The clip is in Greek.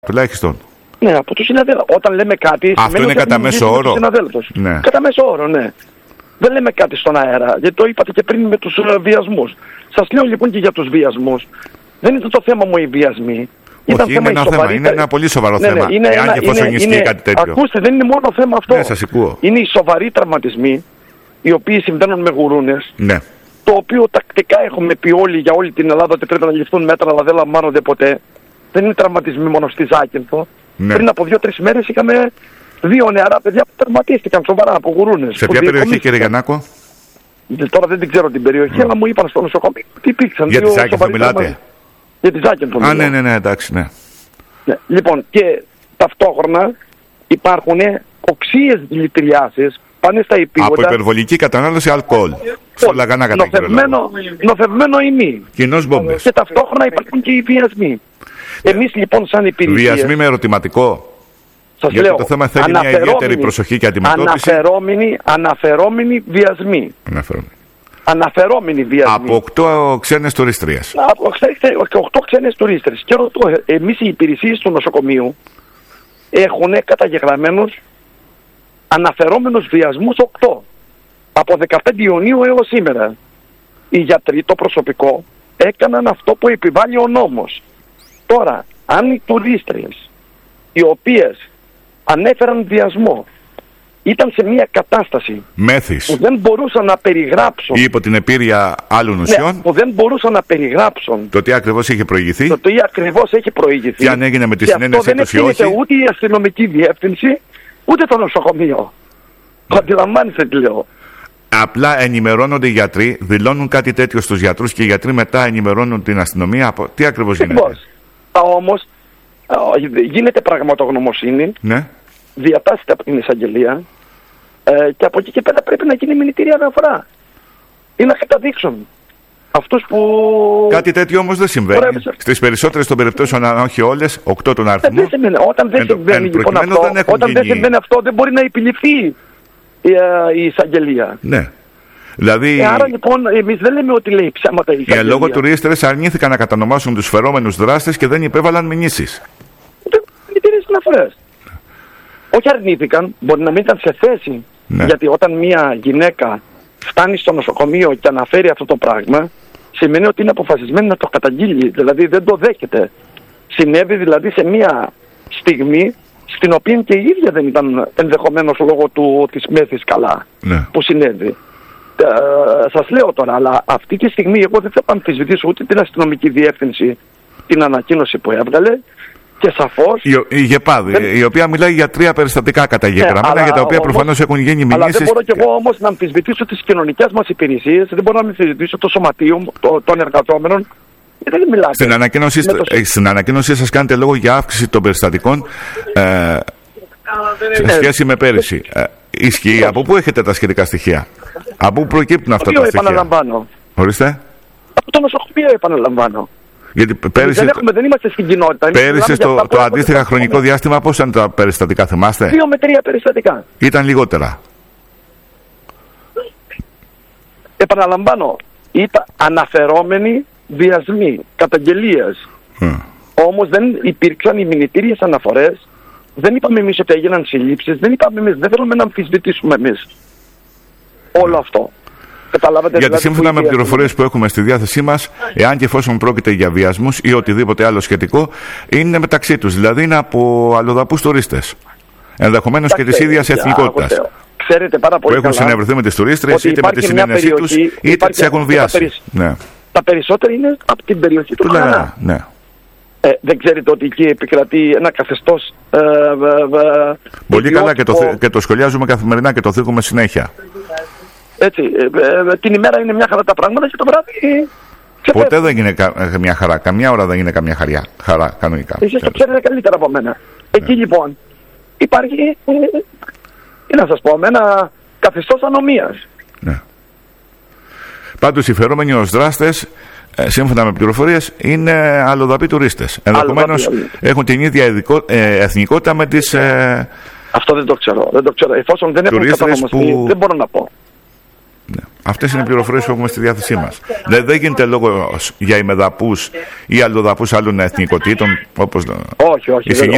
Τουλάχιστον. Ναι, από τους συναδέλφους. Όταν λέμε κάτι. Αυτό είναι κατά μέσο όρο. Ναι. Κατά μέσο όρο, ναι. Δεν λέμε κάτι στον αέρα. Γιατί το είπατε και πριν με τους βιασμούς. Σας λέω λοιπόν και για τους βιασμούς. Δεν είναι το θέμα μου οι βιασμοί. Όχι, είναι ένα θέμα. Είναι ένα πολύ σοβαρό θέμα. Εάν και εφόσον ισχύει κάτι τέτοιο. Ακούστε, δεν είναι μόνο θέμα αυτό. Ναι, σας ακούω. Είναι οι σοβαροί τραυματισμοί, οι οποίοι συμβαίνουν με γουρούνες. Ναι. Το οποίο τακτικά έχουμε πει όλοι για όλη την Ελλάδα ότι πρέπει να ληφθούν μέτρα, αλλά δεν λαμβάνονται ποτέ. Δεν είναι τραυματισμοί μόνο στη Ζάκυνθο. Ναι. Πριν από 2-3 μέρες είχαμε 2 νεαρά παιδιά που τραυματίστηκαν σοβαρά από γουρούνες. Σε ποια περιοχή, κύριε Γιαννάκο? Τώρα δεν την ξέρω την περιοχή, αλλά μου είπαν στο νοσοκομείο ότι υπήρξαν. Για τη Ζάκυνθο μιλάτε? Για τη Ζάκυνθο. Ναι, εντάξει, ναι. Λοιπόν, και ταυτόχρονα υπάρχουν οξύες δηλητηριάσεις. Πάνε στα υπήγοντα. Από υπερβολική κατανάλωση αλκοόλ. Στο Λαγανά κατά κύριο λόγο. Νοθευμένο ημί. Κοινώς μπόμπες. Και ταυτόχρονα υπάρχουν και οι βιασμοί. Εμείς λοιπόν σαν υπηρεσίες. Βιασμοί με ερωτηματικό. Σας γιατί λέω, το θέμα θέλει μια ιδιαίτερη προσοχή και αντιμετώπιση. Αναφερόμενοι βιασμοί. Αναφερόμενοι βιασμοί. Από 8 ξένες τουρίστριες. Από 8 ξένες τουρίστριες. Και ρωτώ, εμείς οι υπηρεσίες του νοσοκομείου έχουν καταγεγραμμένους αναφερόμενους βιασμούς 8. Από 15 Ιουνίου έως σήμερα. Οι γιατροί, το προσωπικό, έκαναν αυτό που επιβάλλει ο νόμος. Τώρα, αν οι τουρίστριες, οι οποίες ανέφεραν βιασμό, ήταν σε μια κατάσταση μέθης που δεν μπορούσαν να περιγράψουν ή υπό την επίρρεια άλλων ουσιών, ναι, που δεν μπορούσαν να περιγράψουν το τι ακριβώς είχε προηγηθεί, το τι ακριβώς έχει προηγηθεί, τι αν έγινε με τη συνένεσή τους ή όχι. Αυτό δεν ούτε η αστυνομική διεύθυνση ούτε το νοσοκομείο. Ναι. Αντιλαμβάνεστε τι λέω. Απλά ενημερώνονται οι γιατροί, δηλώνουν κάτι τέτοιο στους γιατρούς και οι γιατροί μετά ενημερώνουν την αστυνομία. Τι ακριβώς γίνεται? Όμως γίνεται πραγματογνωμοσύνη, ναι, διατάσσεται από την εισαγγελία και από εκεί και πέρα πρέπει να γίνει μηνυτήρια αναφορά ή να καταδείξουν αυτούς που... Κάτι τέτοιο όμως δεν συμβαίνει. Στις περισσότερες των περιπτώσεων, αν όχι όλες, 8 τον αριθμό. Όταν δεν συμβαίνει λοιπόν αυτό, όταν δεν συμβαίνει αυτό, δεν μπορεί να επιληφθεί η εισαγγελία. Ναι. Δηλαδή, άρα λοιπόν εμείς δεν λέμε ότι λέει ψέματα η εισαγγελία. Οι λόγω τουρίστες αρνήθηκαν να κατανομάσουν τους φερόμενους δράστες και δεν υπέβαλαν μηνύσεις. Μηνυτήριες αναφορές. Όχι αρνήθηκαν, μπορεί να μην ήταν σε θέση. Ναι. Γιατί όταν μια γυναίκα φτάνει στο νοσοκομείο και αναφέρει αυτό το πράγμα, σημαίνει ότι είναι αποφασισμένη να το καταγγείλει. Δηλαδή δεν το δέχεται. Συνέβη δηλαδή σε μια στιγμή στην οποία και η ίδια δεν ήταν ενδεχομένως λόγω της μέθης καλά, ναι, που συνέβη. Σας λέω τώρα, αλλά αυτή τη στιγμή εγώ δεν θα αμφισβητήσω ούτε την αστυνομική διεύθυνση, την ανακοίνωση που έβγαλε, και σαφώς η ΓΕΠΑΔ, η οποία μιλάει για 3 περιστατικά καταγεγραμμένα, για τα οποία προφανώς έχουν γίνει μηνύσεις. Αλλά δεν μπορώ και εγώ όμως να αμφισβητήσω τις κοινωνικές μας υπηρεσίες, δεν μπορώ να αμφισβητήσω το σωματείο των εργαζόμενων. Δεν μιλάτε. Στην ανακοίνωσή σας κάνετε λόγο για αύξηση των περιστατικών σε σχέση με πέρυσι. Ισχύει? Από πού έχετε τα σχετικά στοιχεία? Από πού προκύπτουν αυτά τα στοιχεία? Επαναλαμβάνω. Ορίστε. Από το νοσοκομείο επαναλαμβάνω. Γιατί πέρυσι, δεν είμαστε στην κοινότητα. Πέρυσι το αντίστοιχα χρονικό διάστημα πώς ήταν τα περιστατικά, θυμάστε? 2 με 3 περιστατικά. Ήταν λιγότερα. Επαναλαμβάνω, ήταν αναφερόμενοι βιασμοί, καταγγελίες. Όμως δεν υπήρξαν οι μηνυτήριες αναφορές. Δεν είπαμε εμείς ότι έγιναν συλλήψεις. Δεν είπαμε εμείς, δεν θέλουμε να αμφισβητήσουμε εμείς όλο αυτό. Καταλάβατε? Γιατί σύμφωνα με πληροφορίες που έχουμε στη διάθεσή μας, εάν και εφόσον πρόκειται για βιασμούς ή οτιδήποτε άλλο σχετικό, είναι μεταξύ τους. Δηλαδή είναι από αλλοδαπούς τουρίστες. Ενδεχομένως και της ίδιας εθνικότητας. Ξέρετε πάρα πολύ που έχουν συνευρεθεί με τις τουρίστρες, είτε με τη συνένεσή τους, είτε τις έχουν βιάσει. Τα περισσότερα είναι από την περιοχή του Λαγανά. Ναι. Δεν ξέρετε ότι εκεί επικρατεί ένα καθεστώς... Πολύ καλά και το σχολιάζουμε καθημερινά και το θίγουμε συνέχεια. Έτσι, την ημέρα είναι μια χαρά τα πράγματα και το βράδυ... Ποτέ δεν είναι μια χαρά, καμιά ώρα δεν είναι καμιά χαρά κανονικά. Εσείς το ξέρετε καλύτερα από μένα. Εκεί λοιπόν υπάρχει, να σας πω, ένα καθεστώς ανομίας. Ναι. Πάντως οι φερόμενοι ως δράστες, σύμφωνα με πληροφορίες, είναι αλλοδαποί τουρίστες. Ενδεχομένως έχουν την ίδια εθνικότητα με τις... Αυτό δεν το ξέρω. Εφόσον δεν έχουν κατανομαστεί, δεν μπορώ να πω. Ναι. Αυτές είναι οι πληροφορίες που έχουμε στη διάθεσή μας. Δεν γίνεται λόγο για ημεδαπούς ή αλλοδαπούς άλλων εθνικοτήτων, όπως όχι, η συνήθως